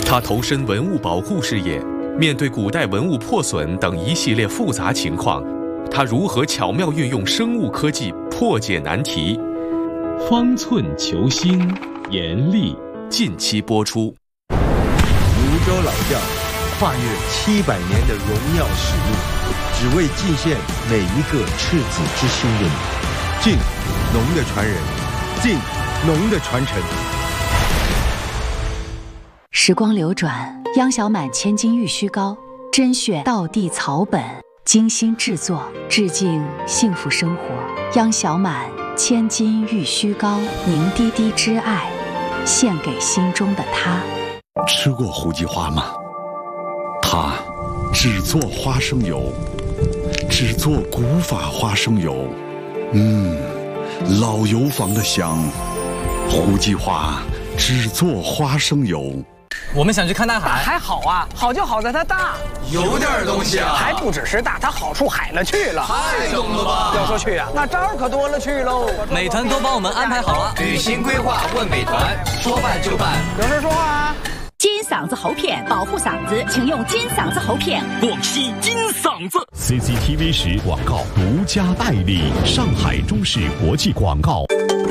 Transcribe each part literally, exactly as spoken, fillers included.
他投身文物保护事业，面对古代文物破损等一系列复杂情况，他如何巧妙运用生物科技破解难题？方寸求新，严厉。近期播出。 泸州老窖跨越七百年的荣耀使命，只为尽献每一个赤子之心的你。晋农的传人，晋农的传承。 时光流转，央小满千金玉虚膏，甄选道地草本，精心制作，致敬幸福生活。央小满千金玉虚膏，凝滴滴之爱，献给心中的他。 吃过胡姬花吗？它只做花生油，只做古法花生油。嗯，老油坊的香。胡姬花只做花生油。 我们想去看大海， 还好啊，好就好在它大， 有点东西啊， 还不只是大，它好处海了去了， 太懂了吧？ 要说去啊，那招儿可多了去喽。 美团都帮我们安排好了， 旅行规划问美团，说办就办。 有事说话啊。 金嗓子喉片保护嗓子，请用金嗓子喉片。 广西金嗓子 C C T V 十广告独家代理，上海中视国际广告。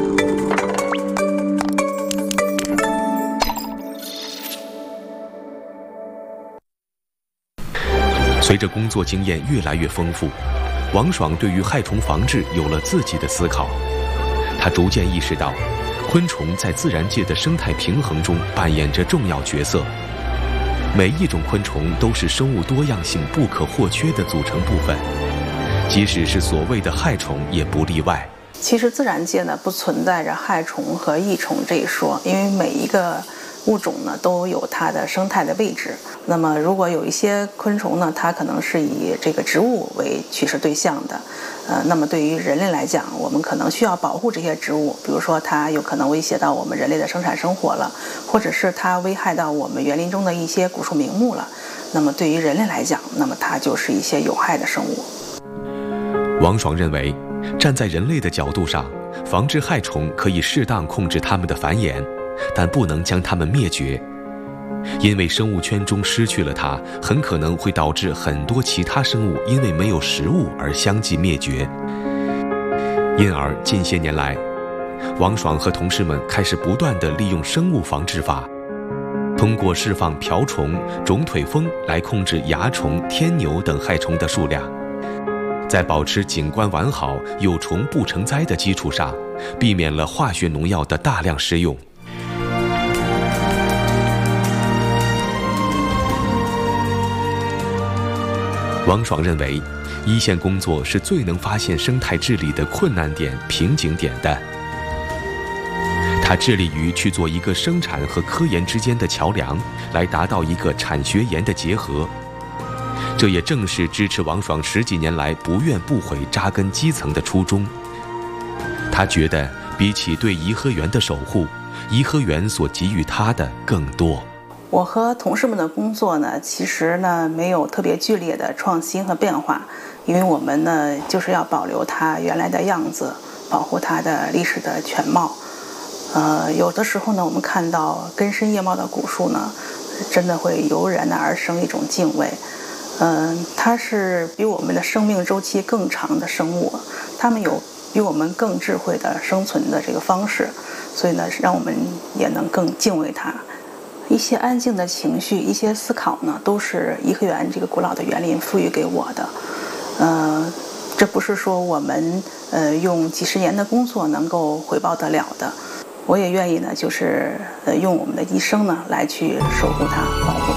随着工作经验越来越丰富，王爽对于害虫防治有了自己的思考。他逐渐意识到，昆虫在自然界的生态平衡中扮演着重要角色。每一种昆虫都是生物多样性不可或缺的组成部分，即使是所谓的害虫也不例外。 其实自然界呢不存在着害虫和益虫这一说，因为每一个物种呢都有它的生态的位置。那么如果有一些昆虫呢，它可能是以这个植物为取食对象的，呃，那么对于人类来讲，我们可能需要保护这些植物，比如说它有可能威胁到我们人类的生产生活了，或者是它危害到我们园林中的一些古树名木了。那么对于人类来讲，那么它就是一些有害的生物。 王爽认为，站在人类的角度上，防治害虫可以适当控制它们的繁衍，但不能将它们灭绝。因为生物圈中失去了它，很可能会导致很多其他生物因为没有食物而相继灭绝。因而近些年来，王爽和同事们开始不断地利用生物防治法，通过释放瓢虫、肿腿蜂来控制蚜虫、天牛等害虫的数量，在保持景观完好、有虫不成灾的基础上，避免了化学农药的大量施用。王爽认为，一线工作是最能发现生态治理的困难点、瓶颈点的。他致力于去做一个生产和科研之间的桥梁，来达到一个产学研的结合。这也正是支持王爽十几年来不怨不悔扎根基层的初衷。他觉得，比起对颐和园的守护，颐和园所给予他的更多。 我和同事们的工作呢，其实呢没有特别剧烈的创新和变化，因为我们呢就是要保留它原来的样子，保护它的历史的全貌。呃，有的时候呢，我们看到根深叶茂的古树呢，真的会油然的而生一种敬畏。嗯、呃，它是比我们的生命周期更长的生物，它们有比我们更智慧的生存的这个方式，所以呢，让我们也能更敬畏它。一些安静的情绪，一些思考呢，都是颐和园这个古老的园林赋予给我的。呃，这不是说我们呃用几十年的工作能够回报得了的。我也愿意呢，就是呃用我们的一生呢来去守护它、保护它。